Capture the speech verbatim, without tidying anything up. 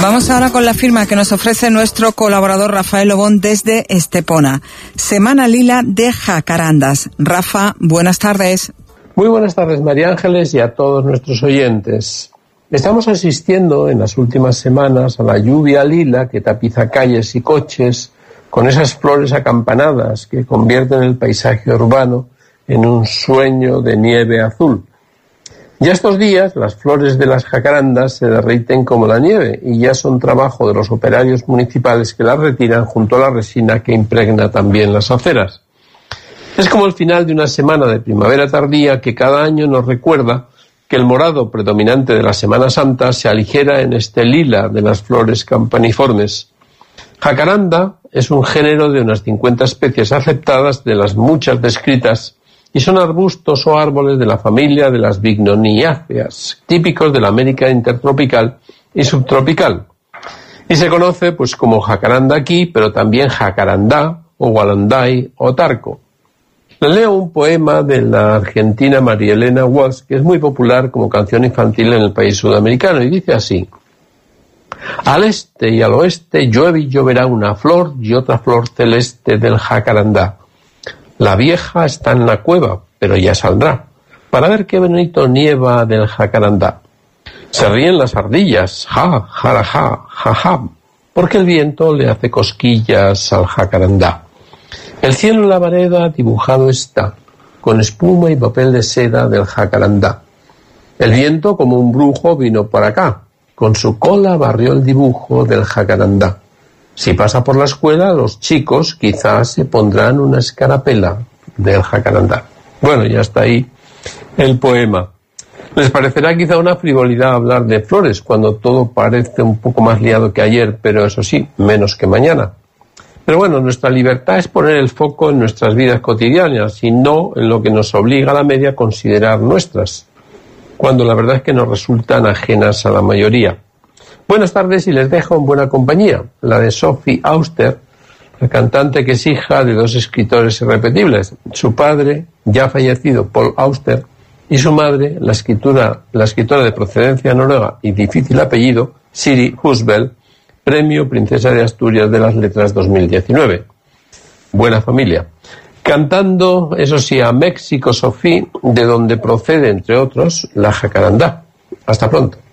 Vamos ahora con la firma que nos ofrece nuestro colaborador Rafael Lobón desde Estepona. Semana Lila de Jacarandas. Rafa, buenas tardes. Muy buenas tardes, María Ángeles, y a todos nuestros oyentes. Estamos asistiendo en las últimas semanas a la lluvia lila que tapiza calles y coches con esas flores acampanadas que convierten el paisaje urbano en un sueño de nieve azul. Ya estos días las flores de las jacarandas se derriten como la nieve y ya son trabajo de los operarios municipales que las retiran junto a la resina que impregna también las aceras. Es como el final de una semana de primavera tardía que cada año nos recuerda que el morado predominante de la Semana Santa se aligera en este lila de las flores campaniformes. Jacaranda es un género de unas cincuenta especies aceptadas de las muchas descritas y son arbustos o árboles de la familia de las bignoniáceas, típicos de la América intertropical y subtropical. Y se conoce pues como jacaranda aquí, pero también jacarandá o gualanday o tarco. Le leo un poema de la argentina María Elena Walsh, que es muy popular como canción infantil en el país sudamericano, y dice así: al este y al oeste llueve y lloverá una flor y otra flor celeste del jacarandá. La vieja está en la cueva, pero ya saldrá, para ver qué bonito nieva del jacarandá. Se ríen las ardillas, ja, ja, ja, ja, ja, porque el viento le hace cosquillas al jacarandá. El cielo en la vereda dibujado está, con espuma y papel de seda del jacarandá. El viento, como un brujo, vino por acá, con su cola barrió el dibujo del jacarandá. Si pasa por la escuela, los chicos quizás se pondrán una escarapela del jacarandá. Bueno, ya está ahí el poema. Les parecerá quizá una frivolidad hablar de flores cuando todo parece un poco más liado que ayer, pero eso sí, menos que mañana. Pero bueno, nuestra libertad es poner el foco en nuestras vidas cotidianas y no en lo que nos obliga a la media a considerar nuestras, cuando la verdad es que nos resultan ajenas a la mayoría. Buenas tardes y les dejo en buena compañía, la de Sophie Auster, la cantante que es hija de dos escritores irrepetibles, su padre, ya fallecido, Paul Auster, y su madre, la escritora, la escritora de procedencia noruega y difícil apellido, Siri Husbell, Premio Princesa de Asturias de las Letras dos mil diecinueve. Buena familia. Cantando, eso sí, a México, Sophie, de donde procede, entre otros, la jacarandá. Hasta pronto.